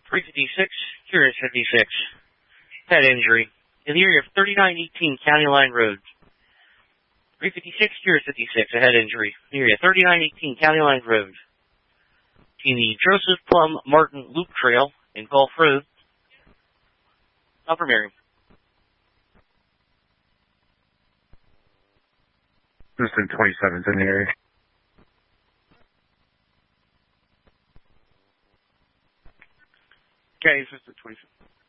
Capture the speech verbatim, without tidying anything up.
three fifty-six, Curious fifty-six. Head injury in the area of thirty-nine eighteen County Line Road. three fifty-six, Curious fifty-six, a head injury in the area of thirty-nine eighteen County Line Road. In the Joseph Plum Martin Loop Trail in Gulf Road. Upper Mary. Houston twenty-seven's in the area. Okay, Houston twenty-seven.